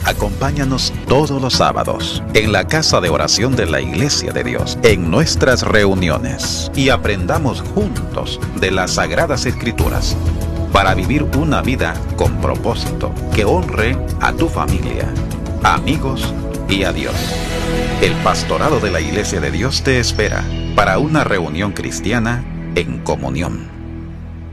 Acompáñanos todos los sábados en la casa de oración de la Iglesia de Dios, en nuestras reuniones, y aprendamos juntos de las Sagradas Escrituras para vivir una vida con propósito que honre a tu familia, amigos y a Dios. El pastorado de la Iglesia de Dios te espera para una reunión cristiana en comunión.